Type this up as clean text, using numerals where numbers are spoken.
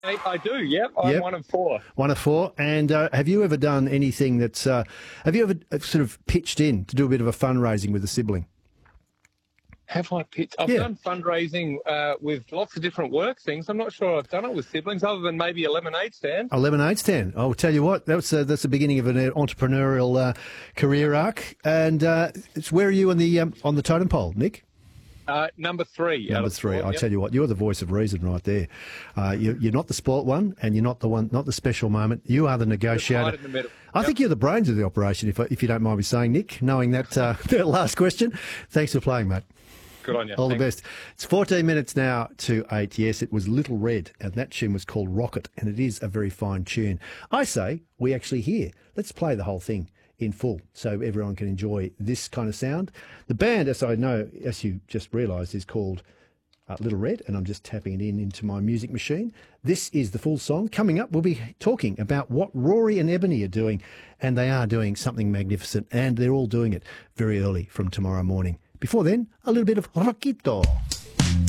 I do, yep. I'm Yep. one of four. One of four. And have you ever done anything that's... have you ever sort of pitched in to do a bit of a fundraising with a sibling? Have I pitched? I've Yeah. done fundraising with lots of different work things. I'm not sure I've done it with siblings, other than maybe a lemonade stand. A lemonade stand. I'll tell you what, that's the beginning of an entrepreneurial career arc. And where are you on the totem pole, Nick? Number three. Number three. I tell you what, you're the voice of reason right there. You're not the sport one, and you're not the special moment. You are the negotiator. Right in the middle. I think you're the brains of the operation, if you don't mind me saying, Nick. Knowing that that last question. Thanks for playing, mate. Good on you. All Thanks. the best. It's 14 minutes now to 8. Yes, it was Little Red, and that tune was called Rocket, and it is a very fine tune. I say we actually hear. Let's play the whole thing in full so everyone can enjoy this kind of sound. The band, as you just realised, is called Little Red, and I'm just tapping it into my music machine. This is the full song. Coming up, we'll be talking about what Rory and Ebony are doing, and they are doing something magnificent, and they're all doing it very early from tomorrow morning. Before then, a little bit of Roquito.